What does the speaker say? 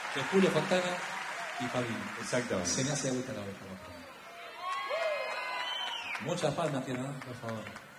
de Julio Fontana y Fabino. Exactamente. Se me hace agüita la boca. Muchas palmas, que por favor.